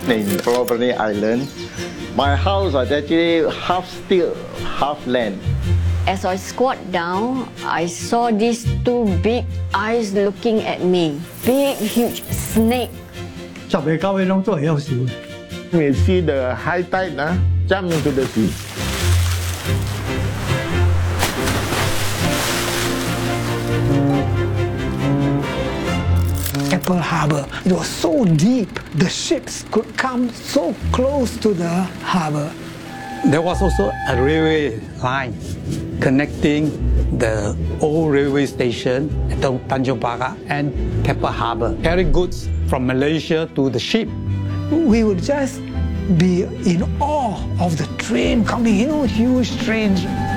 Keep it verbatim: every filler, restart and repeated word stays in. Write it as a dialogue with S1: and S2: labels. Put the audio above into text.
S1: in Pulau Penang Island. My house was actually half steel, half land.
S2: As I squat down, I saw these two big eyes looking at me. Big, huge snake.
S3: We
S4: see the high tide uh, jump into the sea.
S5: Keppel Harbour, it was so deep, the ships could come so close to the harbour.
S6: There was also a railway line connecting the old railway station at Tanjung Pagar and Keppel Harbour, carrying goods from Malaysia to the ship.
S5: We would just be in awe of the train coming, you know, huge trains